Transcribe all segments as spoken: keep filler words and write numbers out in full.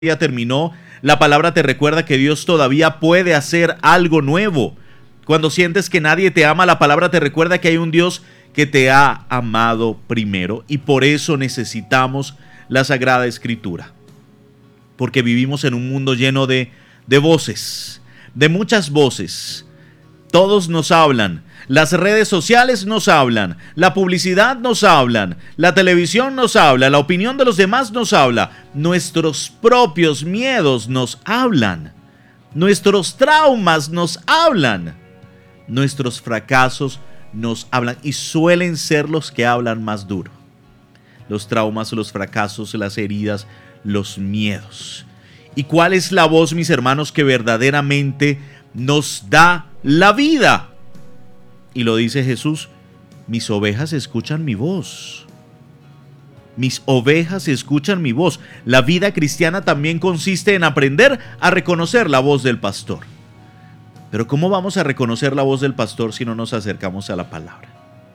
ya terminó, la palabra te recuerda que Dios todavía puede hacer algo nuevo. Cuando sientes que nadie te ama, la palabra te recuerda que hay un Dios que te ha amado primero, y por eso necesitamos la Sagrada Escritura. Porque vivimos en un mundo lleno de, de voces, de muchas voces. Todos nos hablan, las redes sociales nos hablan, la publicidad nos hablan, la televisión nos habla, la opinión de los demás nos habla, nuestros propios miedos nos hablan, nuestros traumas nos hablan, nuestros fracasos nos hablan, y suelen ser los que hablan más duro. Los traumas, los fracasos, las heridas, los miedos. ¿Y cuál es la voz, mis hermanos, que verdaderamente nos da la vida? Y lo dice Jesús: mis ovejas escuchan mi voz. Mis ovejas escuchan mi voz. La vida cristiana también consiste en aprender a reconocer la voz del pastor. Pero ¿cómo vamos a reconocer la voz del pastor si no nos acercamos a la palabra?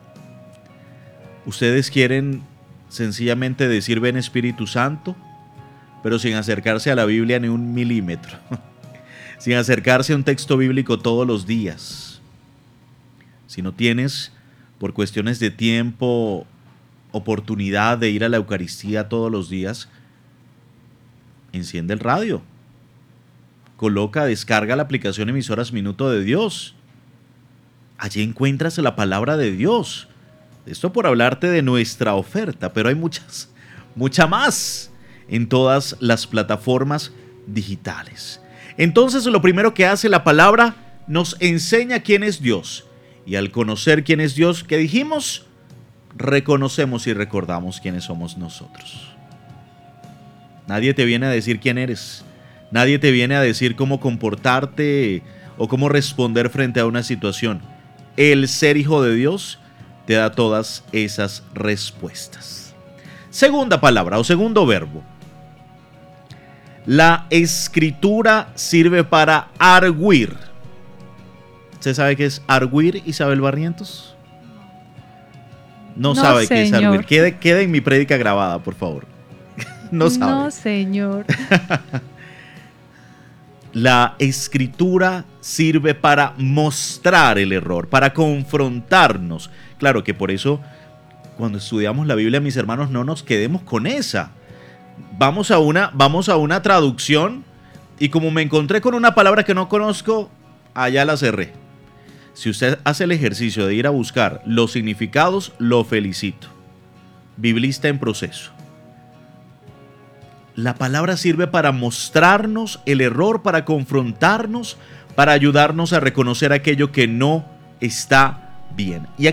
Ustedes quieren sencillamente decir ven Espíritu Santo, pero sin acercarse a la Biblia ni un milímetro. Sin acercarse a un texto bíblico todos los días. Si no tienes, por cuestiones de tiempo, oportunidad de ir a la Eucaristía todos los días, enciende el radio. Coloca, descarga la aplicación Emisoras Minuto de Dios. Allí encuentras la palabra de Dios. Esto por hablarte de nuestra oferta, pero hay muchas, mucha más en todas las plataformas digitales. Entonces, lo primero que hace la palabra, nos enseña quién es Dios. Y al conocer quién es Dios, ¿qué dijimos? Reconocemos y recordamos quiénes somos nosotros. Nadie te viene a decir quién eres. Nadie te viene a decir cómo comportarte o cómo responder frente a una situación. El ser hijo de Dios te da todas esas respuestas. Segunda palabra o segundo verbo. La Escritura sirve para arguir. ¿Usted sabe qué es arguir, Isabel Barrientos? No, no sabe señor. Qué es arguir. Quede, quede en mi prédica grabada, por favor. No sabe. No, señor. La Escritura sirve para mostrar el error, para confrontarnos. Claro que por eso, cuando estudiamos la Biblia, mis hermanos, no nos quedemos con esa. Vamos a una, vamos a una traducción y como me encontré con una palabra que no conozco, allá la cerré. Si usted hace el ejercicio de ir a buscar los significados, lo felicito. Biblista en proceso. La palabra sirve para mostrarnos el error, para confrontarnos, para ayudarnos a reconocer aquello que no está bien. Y